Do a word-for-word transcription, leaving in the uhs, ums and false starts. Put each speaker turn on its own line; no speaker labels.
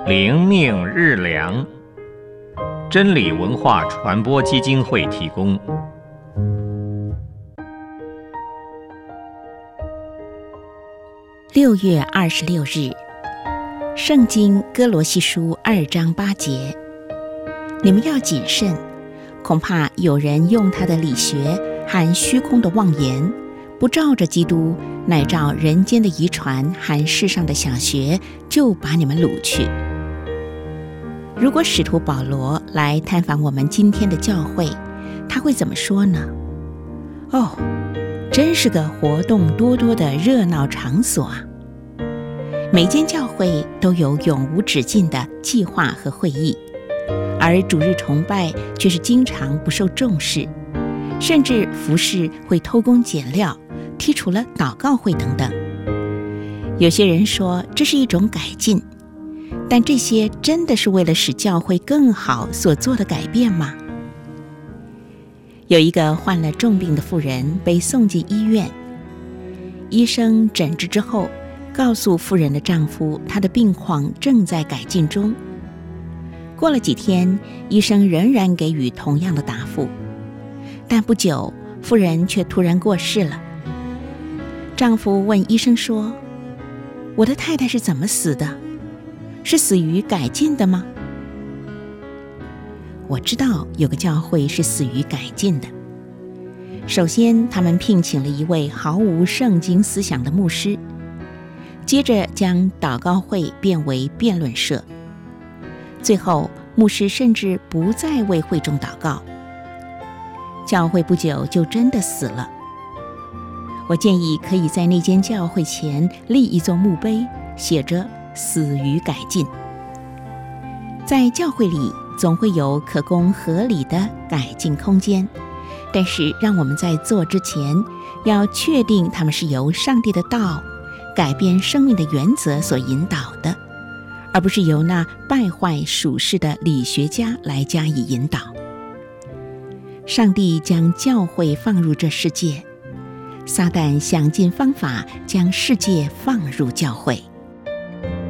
灵命日粮，真理文化传播基金会提供。
六月二十六日，圣经哥罗西书二章八节：你们要谨慎，恐怕有人用他的理学和虚空的妄言，不照着基督，乃照人间的遗传和世上的想学，就把你们掳去。如果使徒保罗来探访我们今天的教会，他会怎么说呢？哦，真是个活动多多的热闹场所啊！每间教会都有永无止境的计划和会议，而主日崇拜却是经常不受重视，甚至服事会偷工减料，剔除了祷告会等等。有些人说这是一种改进，但这些真的是为了使教会更好所做的改变吗？有一个患了重病的妇人被送进医院，医生诊治之后，告诉妇人的丈夫，她的病况正在改进中。过了几天，医生仍然给予同样的答复，但不久，妇人却突然过世了。丈夫问医生说：“我的太太是怎么死的？是死于改进的吗？”我知道有个教会是死于改进的。首先，他们聘请了一位毫无圣经思想的牧师，接着将祷告会变为辩论社，最后牧师甚至不再为会众祷告。教会不久就真的死了。我建议可以在那间教会前立一座墓碑，写着“死于改进”。在教会里总会有可供合理的改进空间，但是让我们在做之前，要确定他们是由上帝的道改变生命的原则所引导的，而不是由那败坏属世的理学家来加以引导。上帝将教会放入这世界，撒旦想尽方法将世界放入教会。